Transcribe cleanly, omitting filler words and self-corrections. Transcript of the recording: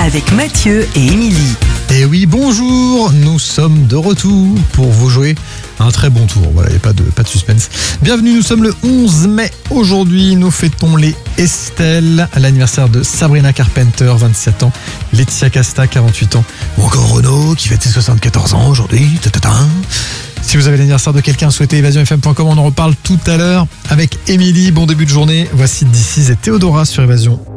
avec Mathieu et Émilie. Et oui, bonjour, nous sommes de retour pour vous jouer un très bon tour. Voilà, il n'y a pas de suspense. Bienvenue, nous sommes le 11 mai. Aujourd'hui, nous fêtons les Estelle, l'anniversaire de Sabrina Carpenter, 27 ans, Laetitia Casta, 48 ans, ou encore Renaud, qui fête ses 74 ans aujourd'hui. Si vous avez l'anniversaire de quelqu'un, souhaitez évasionfm.com, on en reparle tout à l'heure avec Émilie. Bon début de journée, voici This Is et Théodora sur Évasion.